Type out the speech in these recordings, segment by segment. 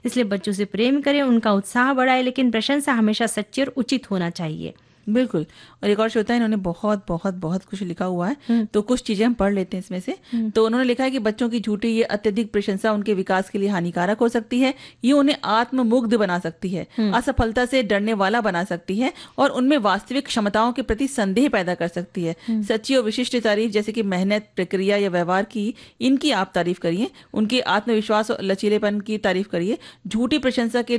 इसलिए बच्चों से प्रेम करें, उनका उत्साह बढ़ाएं, लेकिन प्रशंसा हमेशा सच्ची और उचित होना चाहिए। बिल्कुल। और एक और श्रोता है, इन्होंने बहुत बहुत बहुत कुछ लिखा हुआ है, तो कुछ चीजें हम पढ़ लेते हैं इसमें से। तो उन्होंने लिखा है कि बच्चों की झूठी ये अत्यधिक प्रशंसा उनके विकास के लिए हानिकारक हो सकती है। ये उन्हें आत्ममुग्ध बना सकती है, असफलता से डरने वाला बना सकती है और उनमें वास्तविक क्षमताओं के प्रति संदेह पैदा कर सकती है। सच्ची और विशिष्ट तारीफ जैसे कि मेहनत, प्रक्रिया या व्यवहार की, इनकी आप तारीफ करिए, उनके आत्मविश्वास और लचीलेपन की तारीफ करिए। झूठी प्रशंसा के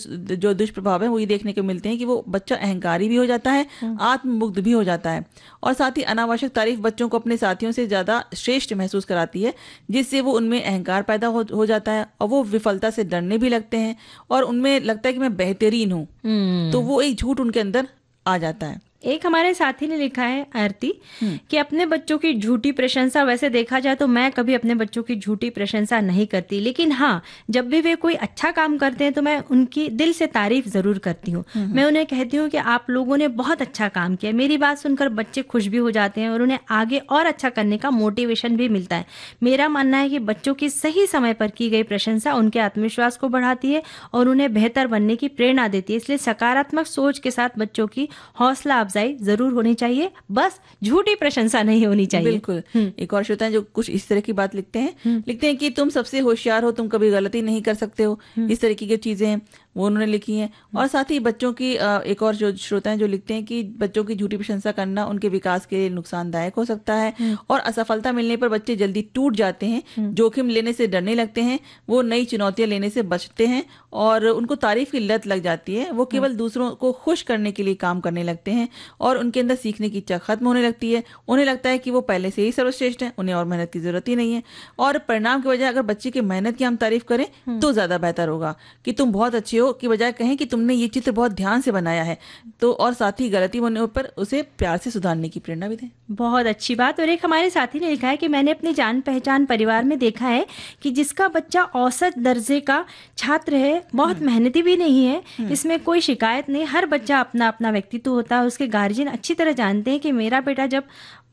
जो दुष्प्रभाव है वो ये देखने को मिलते हैं कि वो बच्चा अहंकारी भी हो जाता है, आत्ममुग्ध भी हो जाता है, और साथ ही अनावश्यक तारीफ बच्चों को अपने साथियों से ज्यादा श्रेष्ठ महसूस कराती है, जिससे वो उनमें अहंकार पैदा हो जाता है और वो विफलता से डरने भी लगते हैं और उनमें लगता है कि मैं बेहतरीन हूँ, तो वो एक झूठ उनके अंदर आ जाता है। एक हमारे साथी ने लिखा है आरती कि अपने बच्चों की झूठी प्रशंसा, वैसे देखा जाए तो मैं कभी अपने बच्चों की झूठी प्रशंसा नहीं करती, लेकिन हाँ, जब भी वे कोई अच्छा काम करते हैं तो मैं उनकी दिल से तारीफ जरूर करती हूँ। मैं उन्हें कहती हूँ कि आप लोगों ने बहुत अच्छा काम किया। मेरी बात सुनकर बच्चे खुश भी हो जाते हैं और उन्हें आगे और अच्छा करने का मोटिवेशन भी मिलता है। मेरा मानना है कि बच्चों की सही समय पर की गई प्रशंसा उनके आत्मविश्वास को बढ़ाती है और उन्हें बेहतर बनने की प्रेरणा देती है। इसलिए सकारात्मक सोच के साथ बच्चों की हौसला जरूर होनी चाहिए, बस झूठी प्रशंसा नहीं होनी चाहिए। बिल्कुल। एक और श्रोता है जो कुछ इस तरह की बात लिखते हैं कि तुम सबसे होशियार हो, तुम कभी गलती नहीं कर सकते हो, इस तरह की जो चीजें हैं वो उन्होंने लिखी हैं। और साथ ही बच्चों की एक और जो श्रोता हैं जो लिखते हैं कि बच्चों की झूठी प्रशंसा करना उनके विकास के लिए नुकसानदायक हो सकता है और असफलता मिलने पर बच्चे जल्दी टूट जाते हैं, जोखिम लेने से डरने लगते हैं, वो नई चुनौतियां लेने से बचते हैं और उनको तारीफ की लत लग जाती है। वो केवल दूसरों को खुश करने के लिए काम करने लगते हैं और उनके अंदर सीखने की इच्छा खत्म होने लगती है। उन्हें लगता है कि वो पहले से ही सर्वश्रेष्ठ हैं, उन्हें और मेहनत की जरूरत ही नहीं है। और परिणाम की बजाय अगर बच्चे की मेहनत की हम तारीफ करें तो ज्यादा बेहतर होगा कि तुम बहुत अच्छे हो, की बजाय कहें कि तुमने ये चित्र बहुत ध्यान से बनाया है, तो और साथ ही गलती होने पर उसे प्यार से सुधारने की प्रेरणा भी दें। बहुत अच्छी बात। और एक हमारे साथी ने लिखा है कि मैंने अपनी जान पहचान परिवार में देखा है कि जिसका बच्चा औसत दर्जे का छात्र है, बहुत मेहनती भी नहीं है, इसमें कोई शिकायत नहीं। हर बच्चा अपना अपना व्यक्तित्व होता है। उसके गार्जियन अच्छी तरह जानते हैं कि मेरा बेटा जब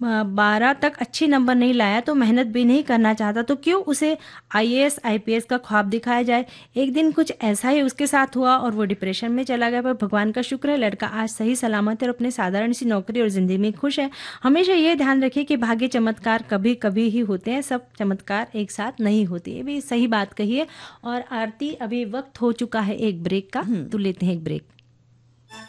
12 तक अच्छे नंबर नहीं लाया तो मेहनत भी नहीं करना चाहता, तो क्यों उसे IAS IPS का ख्वाब दिखाया जाए। एक दिन कुछ ऐसा ही उसके साथ हुआ और वो डिप्रेशन में चला गया, पर भगवान का शुक्र है लड़का आज सही सलामत है और अपने साधारण सी नौकरी और जिंदगी में खुश है। हमेशा ये ध्यान रखिए कि भाग्य चमत्कार कभी कभी ही होते हैं, सब चमत्कार एक साथ नहीं होते। ये भी सही बात कही है। और आरती, अभी वक्त हो चुका है एक ब्रेक का, तो लेते हैं एक ब्रेक।